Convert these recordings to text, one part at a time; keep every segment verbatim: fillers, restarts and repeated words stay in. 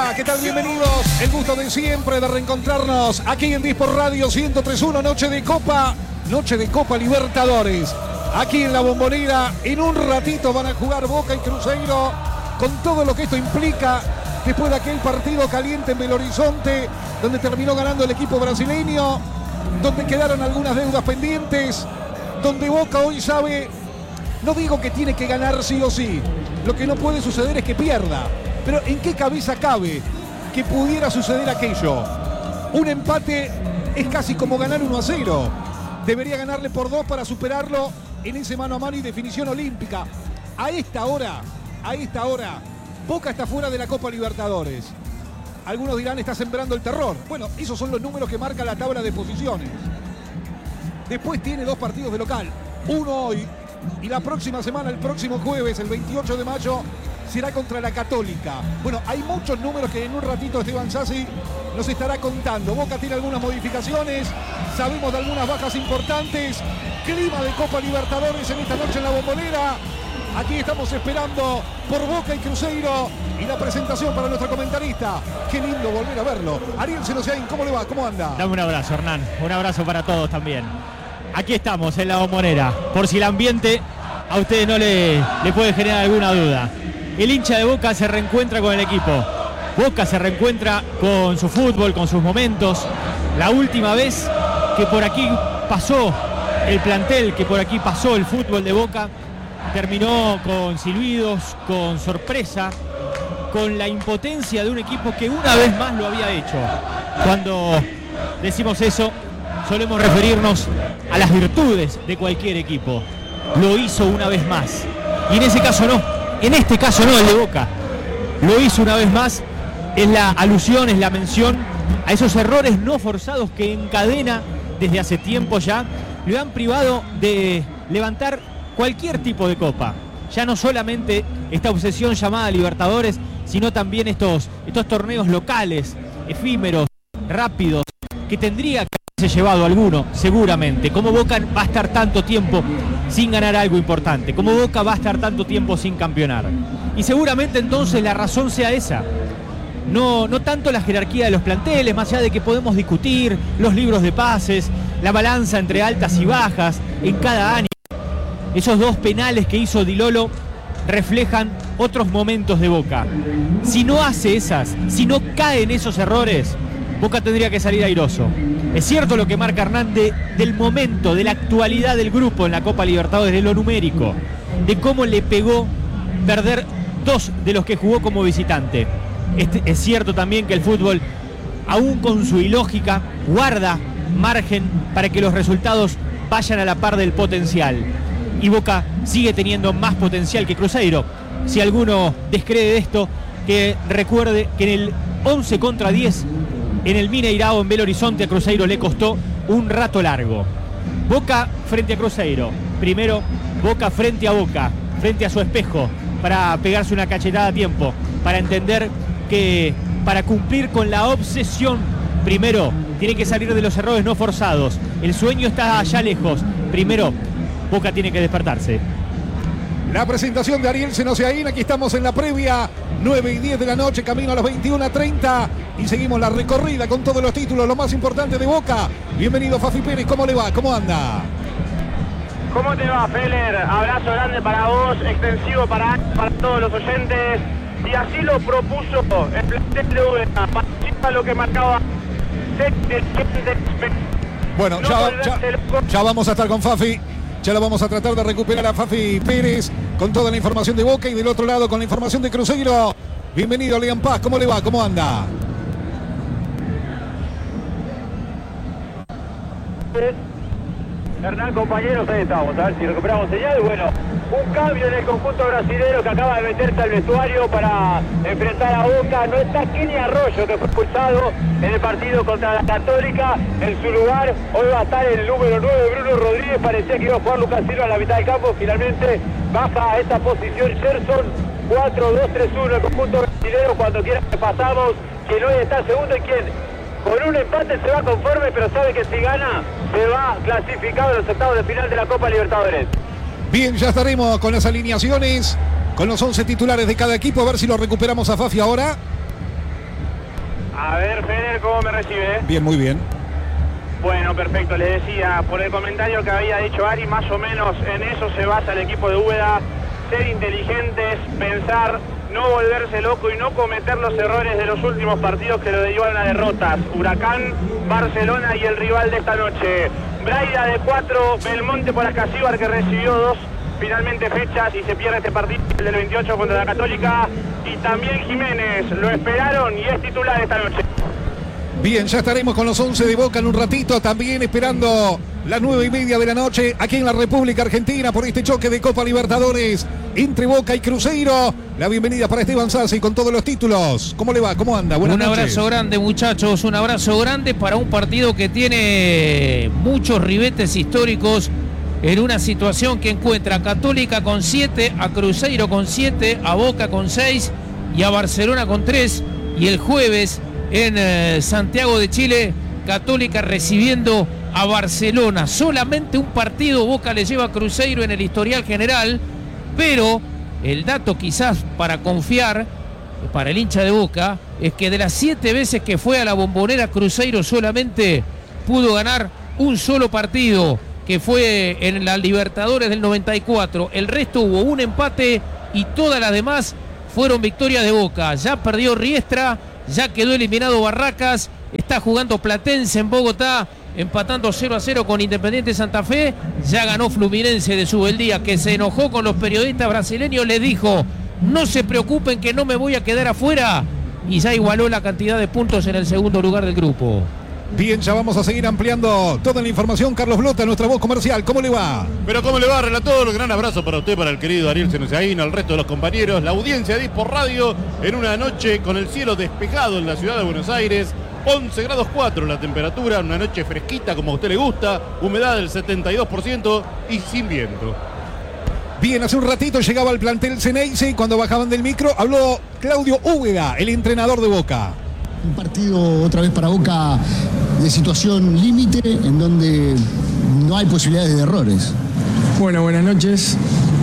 va? ¿Qué tal? Bienvenidos. El gusto de siempre de reencontrarnos aquí en Disport Radio ciento tres punto uno, noche de Copa, noche de Copa Libertadores. Aquí en la Bombonera, en un ratito van a jugar Boca y Cruzeiro, con todo lo que esto implica, después de aquel partido caliente en Belo Horizonte, donde terminó ganando el equipo brasileño, donde quedaron algunas deudas pendientes, donde Boca hoy sabe, no digo que tiene que ganar sí o sí, lo que no puede suceder es que pierda. Pero ¿en qué cabeza cabe que pudiera suceder aquello? Un empate es casi como ganar uno a cero. Debería ganarle por dos para superarlo en ese mano a mano y definición olímpica. A esta hora, a esta hora, Boca está fuera de la Copa Libertadores. Algunos dirán, está sembrando el terror. Bueno, esos son los números que marca la tabla de posiciones. Después tiene dos partidos de local. Uno hoy y la próxima semana, el próximo jueves, el veintiocho de mayo, será contra la Católica. Bueno, hay muchos números que en un ratito Esteban Sassi nos estará contando. Boca tiene algunas modificaciones, sabemos de algunas bajas importantes. Clima de Copa Libertadores en esta noche en la Bombonera. Aquí estamos esperando por Boca y Cruzeiro y la presentación para nuestro comentarista. Qué lindo volver a verlo. Ariel Senosiaín, ¿cómo le va? ¿Cómo anda? Dame un abrazo, Hernán. Un abrazo para todos también. Aquí estamos en la Bombonera, por si el ambiente a ustedes no le, le puede generar alguna duda. El hincha de Boca se reencuentra con el equipo. Boca se reencuentra con su fútbol, con sus momentos. La última vez que por aquí pasó el plantel, que por aquí pasó el fútbol de Boca, terminó con silbidos, con sorpresa, con la impotencia de un equipo que una vez más lo había hecho. Cuando decimos eso, solemos referirnos a las virtudes de cualquier equipo. Lo hizo una vez más. Y en ese caso no. En este caso no, el de Boca. Lo hizo una vez más. Es la alusión, es la mención a esos errores no forzados que encadena desde hace tiempo ya. Le han privado de levantar cualquier tipo de copa. Ya no solamente esta obsesión llamada Libertadores, sino también estos, estos torneos locales, efímeros, rápidos, que tendría que haberse llevado alguno, seguramente. Como Boca va a estar tanto tiempo sin ganar algo importante, como Boca va a estar tanto tiempo sin campeonar. Y seguramente entonces la razón sea esa. No, no tanto la jerarquía de los planteles, más allá de que podemos discutir los libros de pases, la balanza entre altas y bajas en cada año. Esos dos penales que hizo Di Lolo reflejan otros momentos de Boca. Si no hace esas, si no cae en esos errores, Boca tendría que salir airoso. Es cierto lo que marca Hernández del momento, de la actualidad del grupo en la Copa Libertadores, de lo numérico, de cómo le pegó perder dos de los que jugó como visitante. Este, es cierto también que el fútbol, aún con su ilógica, guarda margen para que los resultados vayan a la par del potencial. Y Boca sigue teniendo más potencial que Cruzeiro. Si alguno descree de esto, que recuerde que en el once contra diez, en el Mineirao, en Belo Horizonte, a Cruzeiro le costó un rato largo. Boca frente a Cruzeiro. Primero, Boca frente a Boca, frente a su espejo, para pegarse una cachetada a tiempo, para entender que para cumplir con la obsesión, primero, tiene que salir de los errores no forzados. El sueño está allá lejos. Primero, Boca tiene que despertarse. La presentación de Ariel Senosiaín, aquí estamos en la previa, nueve y diez de la noche, camino a las veintiuna treinta y seguimos la recorrida con todos los títulos, lo más importante de Boca. Bienvenido Fafi Pérez, ¿cómo le va? ¿Cómo anda? ¿Cómo te va, Feller? Abrazo grande para vos, extensivo para, para todos los oyentes. Y así lo propuso el plantel de Boca, participa lo que marcaba. Bueno, ya, ya, ya vamos a estar con Fafi. Ya lo vamos a tratar de recuperar a Fafi Pérez con toda la información de Boca y del otro lado con la información de Cruzeiro. Bienvenido, Lean Paz. ¿Cómo le va? ¿Cómo anda? Hernán, compañeros, ahí estamos. A ver si recuperamos señal. Bueno, un cambio en el conjunto brasilero que acaba de meterse al vestuario para enfrentar a Boca. No está Kenny Arroyo, que fue expulsado en el partido contra la Católica. En su lugar, hoy va a estar el número nueve, Bruno Rodríguez. Parecía que iba a jugar Lucas Silva en la mitad del campo. Finalmente baja a esta posición Gerson. cuatro dos tres uno el conjunto brasilero. Cuando quieran que pasamos, quien hoy está segundo y quien con un empate se va conforme, pero sabe que si gana se va clasificado en los octavos de final de la Copa Libertadores. Bien, ya estaremos con las alineaciones, con los once titulares de cada equipo, a ver si lo recuperamos a Fafi ahora. A ver, Feder, ¿cómo me recibe? Bien, muy bien. Bueno, perfecto. Les decía, por el comentario que había dicho Ari, más o menos en eso se basa el equipo de Úbeda. Ser inteligentes, pensar, no volverse loco y no cometer los errores de los últimos partidos que lo derivaron a derrotas. Huracán, Barcelona y el rival de esta noche. Braida de cuatro, Belmonte por Ascasíbar, que recibió dos finalmente fechas y se pierde este partido, el del veintiocho contra la Católica. Y también Jiménez, lo esperaron y es titular esta noche. Bien, ya estaremos con los once de Boca en un ratito, también esperando las nueve y media de la noche aquí en la República Argentina por este choque de Copa Libertadores entre Boca y Cruzeiro. La bienvenida para Esteban Sassi con todos los títulos. ¿Cómo le va? ¿Cómo anda? Buenas noches. Un abrazo grande, muchachos, un abrazo grande para un partido que tiene muchos ribetes históricos en una situación que encuentra a Católica con siete, a Cruzeiro con siete, a Boca con seis y a Barcelona con tres. Y el jueves en eh, Santiago de Chile, Católica recibiendo a Barcelona. Solamente un partido Boca le lleva a Cruzeiro en el historial general, pero el dato quizás para confiar para el hincha de Boca es que de las siete veces que fue a la Bombonera, Cruzeiro solamente pudo ganar un solo partido, que fue en la Libertadores del noventa y cuatro. El resto hubo un empate y todas las demás fueron victorias de Boca. Ya perdió Riestra, ya quedó eliminado Barracas, está jugando Platense en Bogotá, empatando cero a cero con Independiente Santa Fe. Ya ganó Fluminense de Subeldía, que se enojó con los periodistas brasileños, les dijo: no se preocupen que no me voy a quedar afuera, y ya igualó la cantidad de puntos en el segundo lugar del grupo. Bien, ya vamos a seguir ampliando toda la información. Carlos Blota, nuestra voz comercial, ¿cómo le va? Pero ¿cómo le va, relator? Gran abrazo para usted, para el querido Ariel Senuzaín, al resto de los compañeros, la audiencia de Dispor Radio, en una noche con el cielo despejado en la ciudad de Buenos Aires, once grados cuatro la temperatura, una noche fresquita como a usted le gusta, humedad del setenta y dos por ciento y sin viento. Bien, hace un ratito llegaba al plantel Ceneice y cuando bajaban del micro habló Claudio Úbeda, el entrenador de Boca. Un partido otra vez para Boca de situación límite en donde no hay posibilidades de errores. Bueno, buenas noches.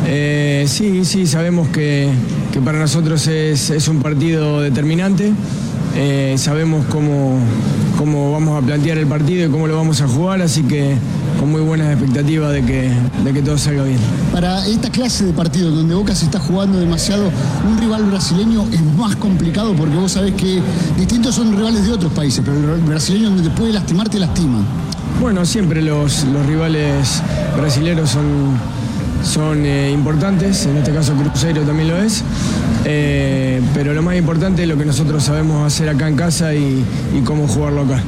Eh, sí, sí, sabemos que, que para nosotros es, es un partido determinante. Eh, sabemos cómo, cómo vamos a plantear el partido y cómo lo vamos a jugar, así que con muy buenas expectativas de que, de que todo salga bien. Para esta clase de partidos donde Boca se está jugando demasiado, un rival brasileño es más complicado porque vos sabés que distintos son rivales de otros países, pero el brasileño donde te puede lastimar, te lastima. Bueno, siempre los, los rivales brasileños son, son eh, importantes, en este caso Cruzeiro también lo es, eh, pero lo más importante es lo que nosotros sabemos hacer acá en casa y, y cómo jugarlo acá.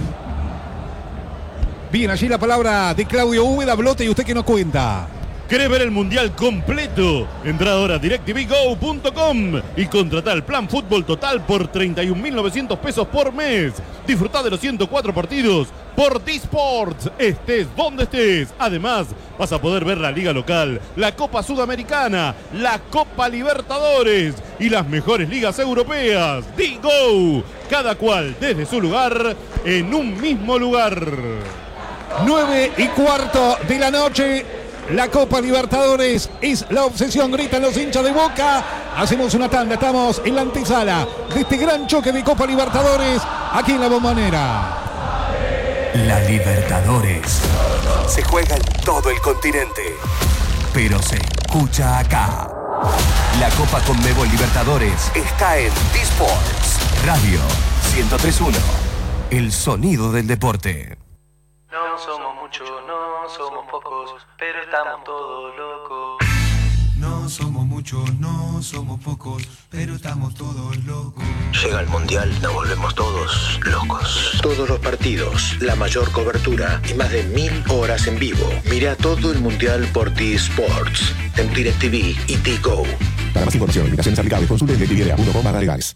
Bien, allí la palabra de Claudio Úbeda. Blote, ¿y usted qué nos cuenta? ¿Querés ver el Mundial completo? Entra ahora a DirecTV Go punto com y contratá el plan Fútbol Total por treinta y un mil novecientos pesos por mes. Disfrutá de los ciento cuatro partidos por D-Sports, estés donde estés. Además, vas a poder ver la Liga Local, la Copa Sudamericana, la Copa Libertadores y las mejores ligas europeas. D-Go, cada cual desde su lugar, en un mismo lugar. nueve y cuarto de la noche. La Copa Libertadores es la obsesión, gritan los hinchas de Boca. Hacemos una tanda, estamos en la antesala de este gran choque de Copa Libertadores aquí en la Bombonera. La Libertadores se juega en todo el continente, pero se escucha acá. La Copa Conmebol Libertadores está en D-Sports Radio ciento tres punto uno, el sonido del deporte. No somos muchos, no somos pocos, pero estamos todos locos. No somos muchos, no somos pocos, pero estamos todos locos. Llega el Mundial, nos volvemos todos locos. Todos los partidos, la mayor cobertura y más de mil horas en vivo. Mira todo el Mundial por D-Sports, en DirecTV y D-Go. Para más información, limitaciones aplicables, consulte en directv punto com barra legales.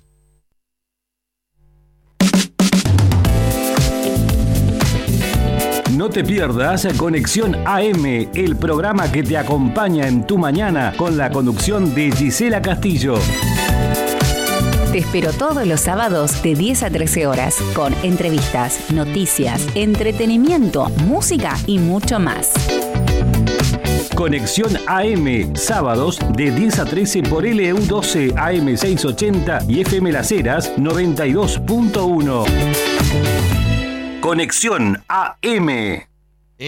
No te pierdas Conexión A M, el programa que te acompaña en tu mañana con la conducción de Gisela Castillo. Te espero todos los sábados de diez a trece horas con entrevistas, noticias, entretenimiento, música y mucho más. Conexión A M, sábados de diez a trece por L U doce A M seiscientos ochenta y F M Las Heras noventa y dos punto uno. Conexión A M.